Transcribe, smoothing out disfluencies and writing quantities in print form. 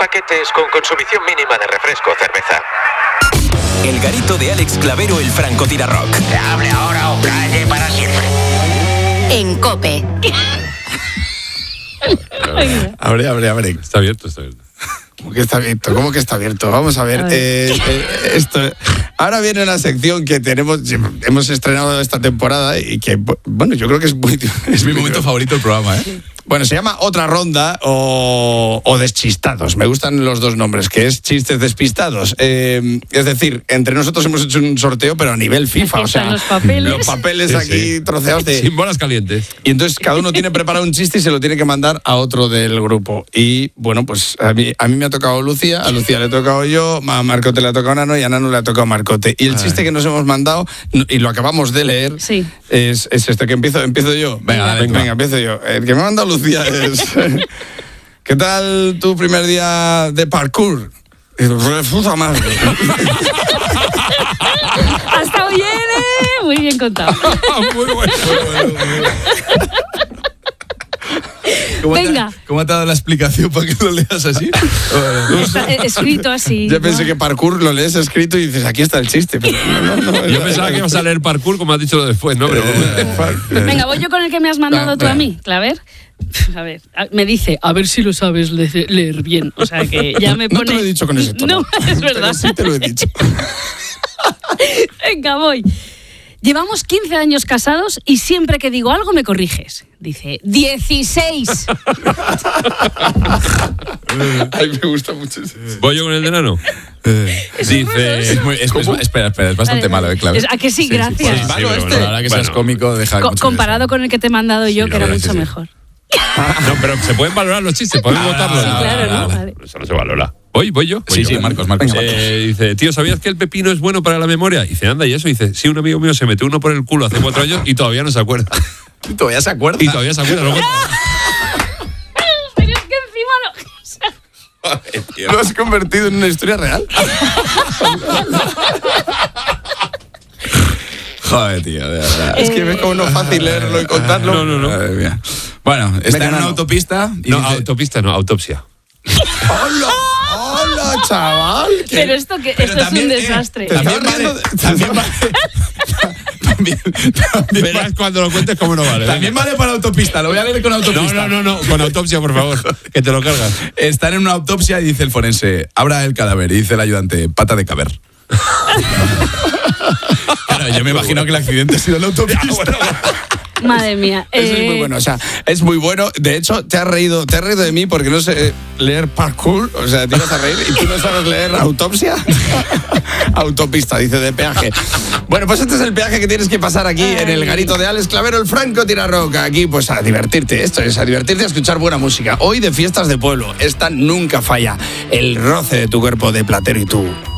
paquetes con consumición mínima de refresco o cerveza. El garito de Alex Clavero, el francotirarrock. Que hable ahora o calle para siempre. En COPE. Abre. Está abierto. ¿Cómo que está abierto? Vamos a ver. Esto. Ahora viene una sección que hemos estrenado esta temporada y que, bueno, yo creo que es mi momento favorito del programa, ¿eh? Bueno, se llama Otra Ronda o Deschistados. Me gustan los dos nombres, que es Chistes Despistados. Es decir, entre nosotros hemos hecho un sorteo, pero a nivel FIFA. O sea, los papeles aquí troceados de... Sin bolas calientes. Y entonces cada uno tiene preparado un chiste y se lo tiene que mandar a otro del grupo. Y bueno, pues a mí me ha tocado Lucía, a Lucía le he tocado yo, a Marcote le ha tocado a Nano y a Nano le ha tocado Marcote. Y el chiste que nos hemos mandado, y lo acabamos de leer, es este que empiezo yo. Venga, empiezo yo. El que me ha mandado Lucía es... ¿Qué tal tu primer día de parkour? Puta madre. Ha estado bien, muy bien contado. Muy bueno. Venga. ¿Cómo te ha dado la explicación para que lo leas así? Está escrito así. Yo pensé que parkour lo lees escrito y dices, aquí está el chiste. Pero no, yo pensaba que ibas a leer parkour, como has dicho lo después, ¿no? Pero... Venga, voy yo con el que me has mandado tú a mí, Claver. A ver, me dice, a ver si lo sabes leer bien. O sea que ya me pone... No te lo he dicho con ese tono. No, es verdad. Pero sí te lo he dicho. Venga, voy. Llevamos 15 años casados y siempre que digo algo me corriges. Dice, 16. Ay, me gusta mucho eso. ¿Voy yo con el de Nano? Dice... Espera, es bastante malo, claro. ¿A que sí? Gracias. Es malo este. La verdad que seas cómico, deja mucho comparado con el que te he mandado yo, que era mucho mejor. No, pero se pueden valorar los chistes, podemos votarlos. Sí, claro, ¿no? Vale. Eso no se valora. ¿Voy yo? Sí, Marcos. Dice, tío, ¿sabías que el pepino es bueno para la memoria? Dice, anda, ¿y eso? Dice, sí, un amigo mío se metió uno por el culo hace 4 años y todavía no se acuerda. ¿Todavía se acuerda? Y todavía se acuerda. Pero es que encima ¿Lo has convertido en una historia real? Joder, tío, de verdad. Es que ves como no es fácil leerlo y contarlo. No. Madre mía. Bueno, está en una autopista y No, dice... autopista no, autopsia. ¡Hola, chaval! Pero esto es un desastre. También Verás cuando lo cuentes cómo no vale. También vale para autopista, lo voy a leer con autopista. No, con autopsia, por favor, que te lo cargas. Están en una autopsia y dice el forense, abra el cadáver, y dice el ayudante, pata de caber. Claro, yo me imagino que el accidente ha sido en la autopista. Madre mía. Eso es muy bueno, o sea, es muy bueno. De hecho, te has reído de mí porque no sé leer parkour, o sea, te ibas a reír y tú no sabes leer autopsia. Autopista, dice, de peaje. Bueno, pues este es el peaje que tienes que pasar aquí en el garito de Alex Clavero, el francotirarrock. Aquí, pues a divertirte, esto es, a divertirte, a escuchar buena música. Hoy de fiestas de pueblo, esta nunca falla. El roce de tu cuerpo de platero y tú.